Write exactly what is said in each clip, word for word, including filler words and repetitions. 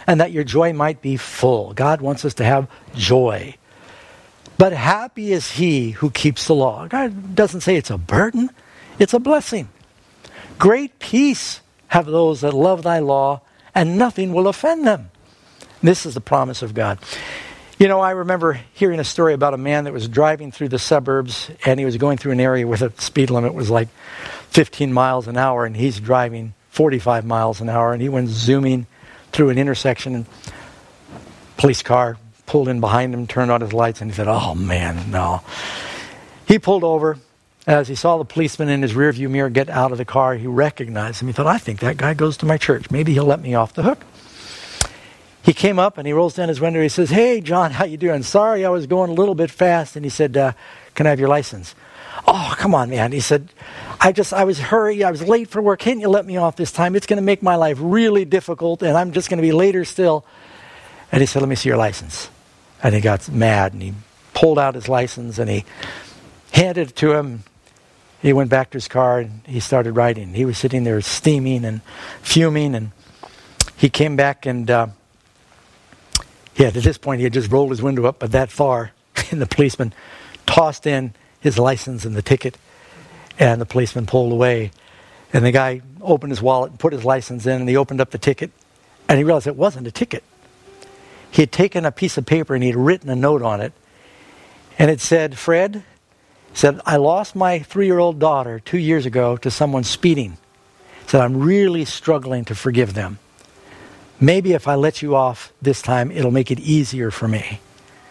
and that your joy might be full. God wants us to have joy. But happy is he who keeps the law. God doesn't say it's a burden, it's a blessing. Great peace have those that love thy law, and nothing will offend them. This is the promise of God. You know, I remember hearing a story about a man that was driving through the suburbs, and he was going through an area where the speed limit was like fifteen miles an hour, and he's driving forty-five miles an hour, and he went zooming through an intersection, and a police car pulled in behind him, turned on his lights, and he said, oh man, no. He pulled over. As he saw the policeman in his rearview mirror get out of the car, he recognized him. He thought, I think that guy goes to my church. Maybe he'll let me off the hook. He came up and he rolls down his window. He says, hey, John, how you doing? Sorry, I was going a little bit fast. And he said, uh, can I have your license? Oh, come on, man. He said, I just, I was hurry. I was late for work. Can't you let me off this time? It's going to make my life really difficult, and I'm just going to be later still. And he said, let me see your license. And he got mad, and he pulled out his license, and he handed it to him. He went back to his car, and he started riding. He was sitting there steaming and fuming, and he came back, and uh, yeah, at this point, he had just rolled his window up but that far, and the policeman tossed in his license and the ticket, and the policeman pulled away. And the guy opened his wallet and put his license in, and he opened up the ticket, and he realized it wasn't a ticket. He had taken a piece of paper, and he had written a note on it, and it said, Fred, said, I lost my three-year-old daughter two years ago to someone speeding. Said, I'm really struggling to forgive them. Maybe if I let you off this time, it'll make it easier for me.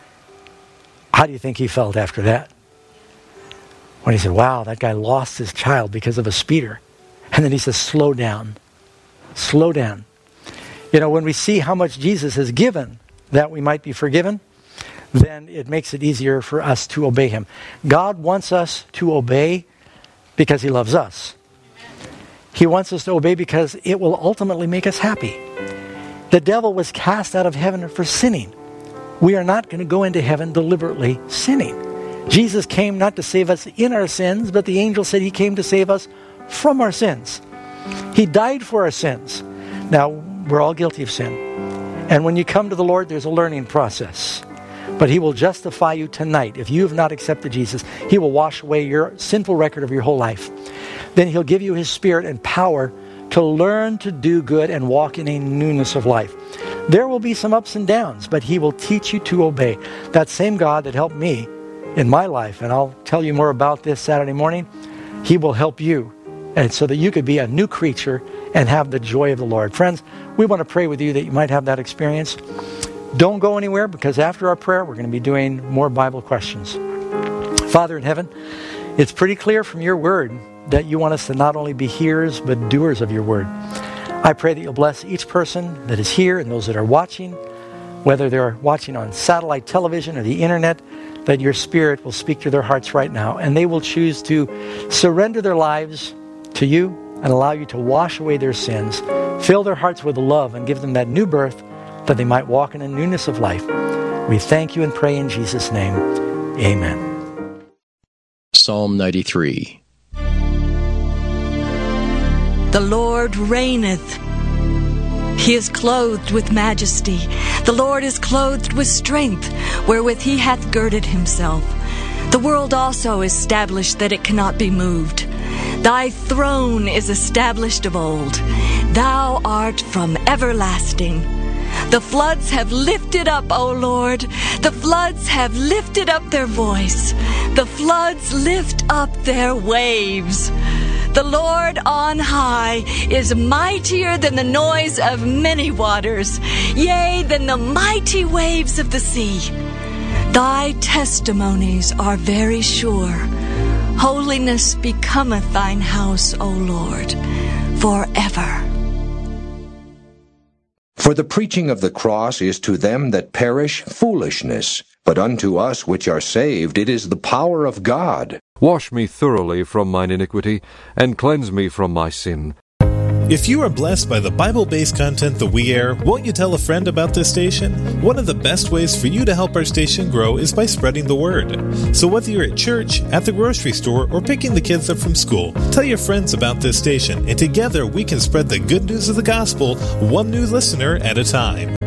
How do you think he felt after that? When he said, wow, that guy lost his child because of a speeder. And then he says, slow down. Slow down. You know, when we see how much Jesus has given that we might be forgiven, then it makes it easier for us to obey him. God wants us to obey because he loves us. He wants us to obey because it will ultimately make us happy. The devil was cast out of heaven for sinning. We are not going to go into heaven deliberately sinning. Jesus came not to save us in our sins, but the angel said he came to save us from our sins. He died for our sins. Now, we're all guilty of sin. And when you come to the Lord, there's a learning process. But he will justify you tonight. If you have not accepted Jesus, he will wash away your sinful record of your whole life. Then he'll give you his spirit and power to learn to do good and walk in a newness of life. There will be some ups and downs, but he will teach you to obey. That same God that helped me in my life, and I'll tell you more about this Saturday morning, he will help you, and so that you could be a new creature and have the joy of the Lord. Friends, we want to pray with you that you might have that experience. Don't go anywhere, because after our prayer, we're going to be doing more Bible questions. Father in heaven, it's pretty clear from your word that you want us to not only be hearers, but doers of your word. I pray that you'll bless each person that is here and those that are watching, whether they're watching on satellite television or the internet, that your Spirit will speak to their hearts right now, and they will choose to surrender their lives to you and allow you to wash away their sins, fill their hearts with love, and give them that new birth that they might walk in a newness of life. We thank you and pray in Jesus' name. Amen. Psalm ninety-three. The Lord reigneth. He is clothed with majesty. The Lord is clothed with strength, wherewith he hath girded himself. The world also is established that it cannot be moved. Thy throne is established of old. Thou art from everlasting. The floods have lifted up, O Lord. The floods have lifted up their voice. The floods lift up their waves. The Lord on high is mightier than the noise of many waters, yea, than the mighty waves of the sea. Thy testimonies are very sure. Holiness becometh thine house, O Lord, forever. For the preaching of the cross is to them that perish foolishness, but unto us which are saved it is the power of God. Wash me thoroughly from mine iniquity, and cleanse me from my sin. If you are blessed by the Bible-based content that we air, won't you tell a friend about this station? One of the best ways for you to help our station grow is by spreading the word. So whether you're at church, at the grocery store, or picking the kids up from school, tell your friends about this station, and together we can spread the good news of the gospel, one new listener at a time.